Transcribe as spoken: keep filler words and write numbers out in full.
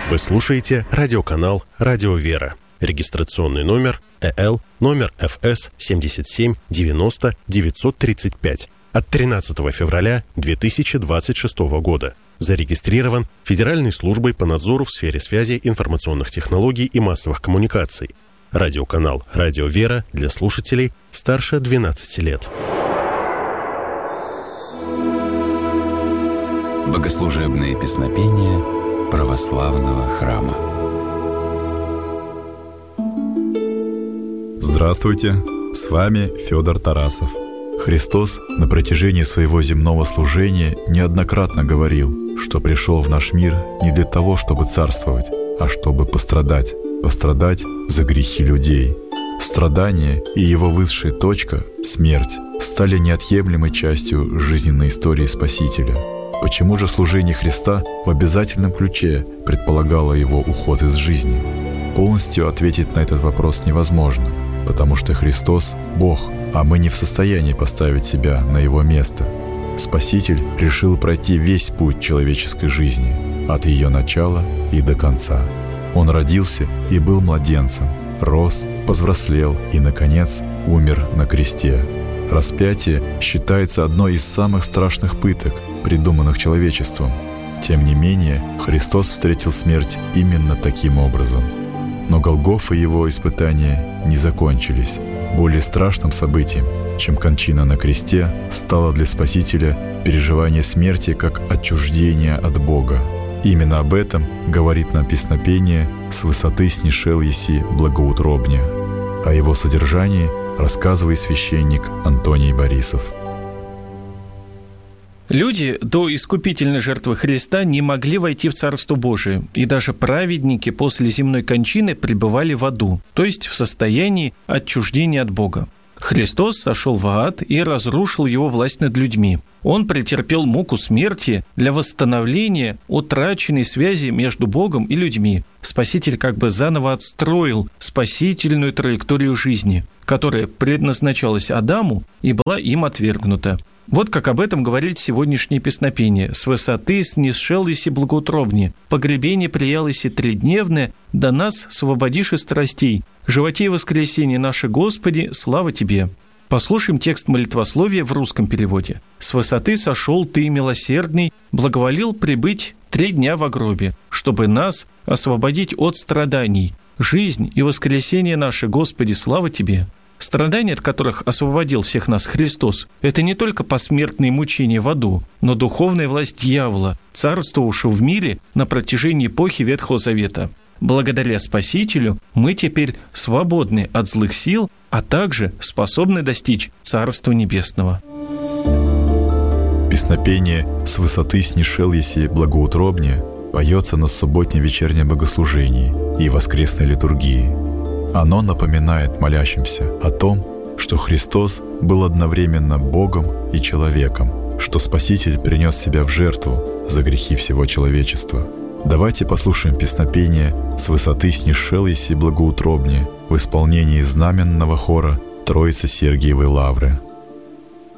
Вы слушаете радиоканал «Радио Вера». Регистрационный номер э эл, номер эф эс семьдесят семь девяносто девятьсот тридцать пять от тринадцатого февраля две тысячи двадцать шестого года. Зарегистрирован Федеральной службой по надзору в сфере связи, информационных технологий и массовых коммуникаций. Радиоканал «Радио Вера» для слушателей старше двенадцати лет. Богослужебные песнопения православного храма. Здравствуйте, с вами Федор Тарасов. Христос на протяжении своего земного служения неоднократно говорил, что пришел в наш мир не для того, чтобы царствовать, а чтобы пострадать, пострадать за грехи людей. Страдание и его высшая точка, смерть, стали неотъемлемой частью жизненной истории Спасителя. Почему же служение Христа в обязательном ключе предполагало его уход из жизни? Полностью ответить на этот вопрос невозможно, потому что Христос – Бог, а мы не в состоянии поставить себя на Его место. Спаситель решил пройти весь путь человеческой жизни, от ее начала и до конца. Он родился и был младенцем, рос, повзрослел и, наконец, умер на кресте. Распятие считается одной из самых страшных пыток, придуманных человечеством. Тем не менее, Христос встретил смерть именно таким образом. Но Голгофа и его испытания не закончились. Более страшным событием, чем кончина на кресте, стало для Спасителя переживание смерти как отчуждение от Бога. Именно об этом говорит нам песнопение «С высоты снишел еси благоутробне». О его содержании рассказывает священник Антоний Борисов. Люди до искупительной жертвы Христа не могли войти в Царство Божие, и даже праведники после земной кончины пребывали в аду, то есть в состоянии отчуждения от Бога. Христос сошел в ад и разрушил его власть над людьми. Он претерпел муку смерти для восстановления утраченной связи между Богом и людьми. Спаситель как бы заново отстроил спасительную траекторию жизни, которая предназначалась Адаму и была им отвергнута. Вот как об этом говорит сегодняшнее песнопение. «С высоты снисшел еси благоутробне, погребение приял еси тридневное, до нас свободишь из страстей, животе и воскресенье наше Господи, слава Тебе». Послушаем текст молитвословия в русском переводе. «С высоты сошел Ты, милосердный, благоволил прибыть три дня во гробе, чтобы нас освободить от страданий. Жизнь и воскресенье наше Господи, слава Тебе». Страдания, от которых освободил всех нас Христос, это не только посмертные мучения в аду, но духовная власть дьявола, царствовавшего в мире на протяжении эпохи Ветхого Завета. Благодаря Спасителю мы теперь свободны от злых сил, а также способны достичь Царства Небесного. Песнопение «С высоты снишел еси благоутробне» поется на субботнем вечернем богослужении и воскресной литургии. Оно напоминает молящимся о том, что Христос был одновременно Богом и человеком, что Спаситель принес себя в жертву за грехи всего человечества. Давайте послушаем песнопение «С высоты снишел еси благоутробне» в исполнении знаменного хора Троицы Сергиевой Лавры.